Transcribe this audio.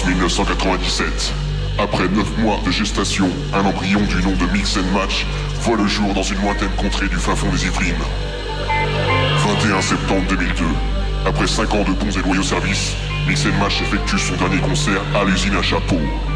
mars 1997. Après 9 mois de gestation, un embryon du nom de Mix and Match voit le jour dans une lointaine contrée du fin fond des Yvelines. 21 septembre 2002. Après 5 ans de bons et loyaux services, Mix and Match effectue son dernier concert à l'usine à chapeau.